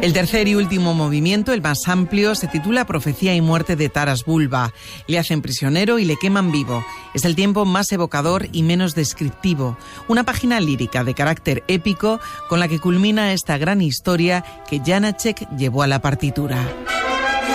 El tercer y último movimiento, el más amplio, se titula Profecía y muerte de Taras Bulba. Le hacen prisionero y le queman vivo. Es el tiempo más evocador y menos descriptivo. Una página lírica de carácter épico con la que culmina esta gran historia que Janáček llevó a la partitura.